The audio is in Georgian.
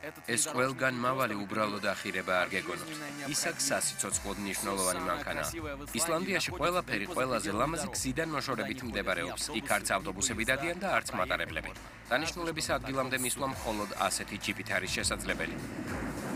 ეს ყველგან მავალი უბრალოდ ახირება არ გეგონოთ. ისაკ სასიცოცხლოდ მნიშვნელოვანი მანქანაა. ისლანდიაში ყველაფერი ყველაზე ლამაზი გზიდან მოშორებით მდებარეობს. იქ არც ავტობუსები დადიან და არც მატარებლები. დანიშნულების ადგილამდე მისვლა მხოლოდ ასეთი ჯიპით არის შესაძლებელი.